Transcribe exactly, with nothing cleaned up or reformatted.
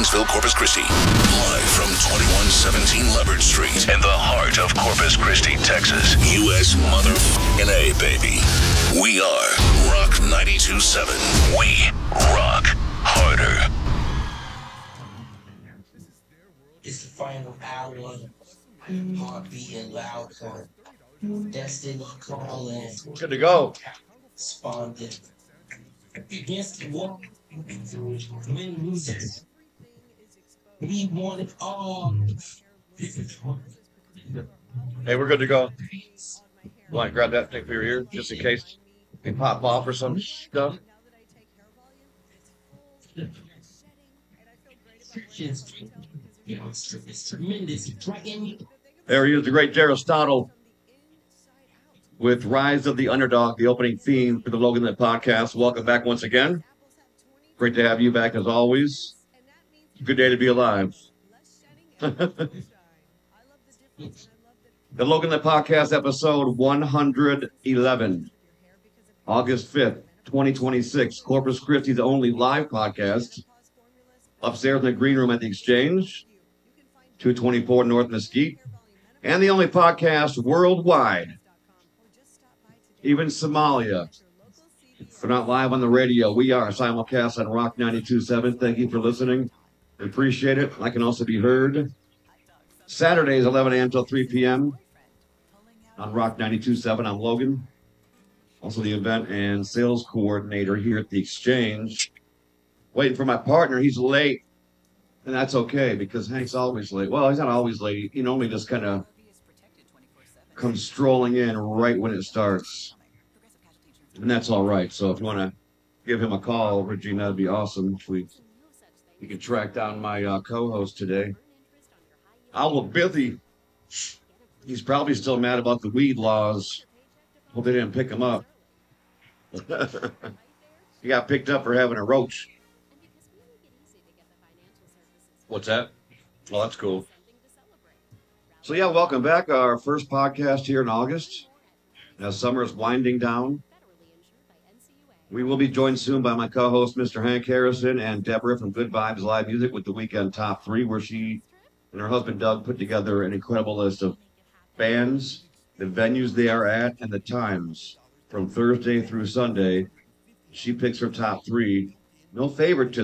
Gainesville, Corpus Christi. Live from twenty-one seventeen Leopard Street in the heart of Corpus Christi, Texas. U S motherfucking A, baby. We are Rock ninety-two point seven. We rock harder. It's the final hour. Heart beating loud. Destiny calling. Good to go. Responding. Against the wall. Win loses. We want it all. Hey, we're good to go. Want to grab that thing for your ear, just in case they pop off or some stuff. It's tremendous. Dragging There he is, the great Aristotle, with Rise of the Underdog, the opening theme for the Logan Lit podcast. Welcome back once again. Great to have you back as always. Good day to be alive. The Logan Lit podcast, episode one hundred eleven, August fifth, twenty twenty-six. Corpus Christi's only live podcast. Upstairs in the green room at the Exchange, two twenty-four North Mesquite. And the only podcast worldwide, even Somalia. If we're not live on the radio, we are simulcast on Rock ninety-two point seven. Thank you for listening. We appreciate it. I can also be heard Saturdays, eleven a.m. till three p.m. on Rock ninety-two point seven. I'm Logan, also the event and sales coordinator here at the Exchange. Waiting for my partner. He's late, and that's okay because Hank's always late. Well, he's not always late. He normally just kind of comes strolling in right when it starts, and that's all right. So if you want to give him a call, Regina, that'd be awesome. If we you can track down my uh, co-host today, Owl Bithy. He's probably still mad about the weed laws. Hope they didn't pick him up. He got picked up for having a roach. What's that? Well, that's cool. So yeah, welcome back. Our first podcast here in August. As summer is winding down, we will be joined soon by my co-host, Mister Hank Harrison, and Deborah from Good Vibes Live Music with the Weekend Top Three, where she and her husband Doug put together an incredible list of bands, the venues they are at, and the times from Thursday through Sunday. She picks her top three. No favoritism.